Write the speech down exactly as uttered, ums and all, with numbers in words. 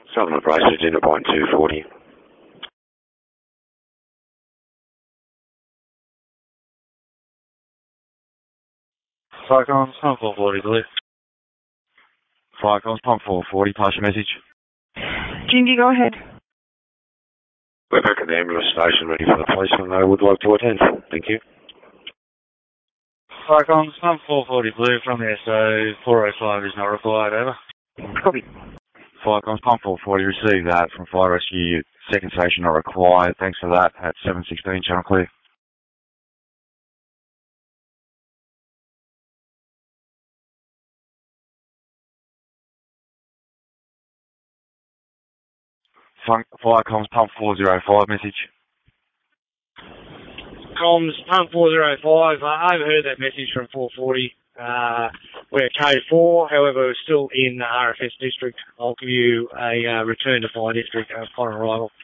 Southern Operations in point two forty. Falcons, pump four forty, blue. Falcons, pump four forty, pass your message. Gingy, go ahead. We're back at the ambulance station ready for the police and they would like to attend. Thank you. Falcons, pump four forty, blue from the S O, four oh five is not required, over. Copy. Falcons, pump four forty, receive that from Fire Rescue, second station not required. Thanks for that at seven sixteen, channel clear. Fire comms, pump four oh five, message. Comms, pump four oh five, I overheard that message from four forty. Uh, we're K four, however, we're still in the R F S district. I'll give you a uh, return to fire district upon arrival.